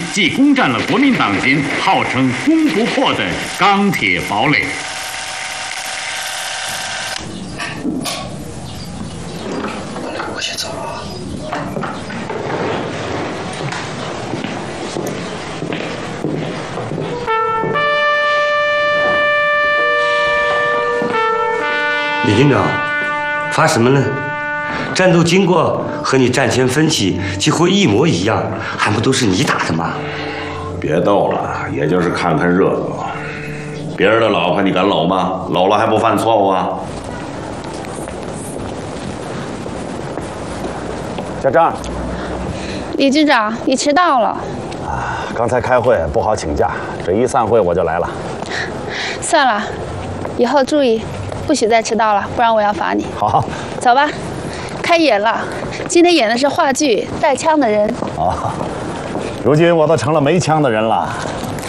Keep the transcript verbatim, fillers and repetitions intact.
即攻占了国民党军号称攻不破的钢铁堡垒。 我先走啊。 李军长，发什么呢？战斗经过和你战前分析几乎一模一样，还不都是你打的吗？ 别逗了，也就是看看热闹。别人的老婆你敢搂吗？搂了还不犯错误啊？ 小张， 李局长，你迟到了。 啊，刚才开会不好请假，这一散会我就来了。 算了，以后注意，不许再迟到了，不然我要罚你。 好， 走吧，开演了。今天演的是话剧《带枪的人》。 哦，如今我都成了没枪的人了。